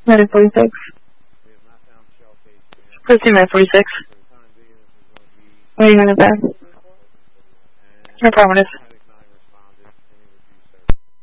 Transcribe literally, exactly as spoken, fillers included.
nine forty-six. Proceed nine forty-six. What are you going to say? No problem, it is.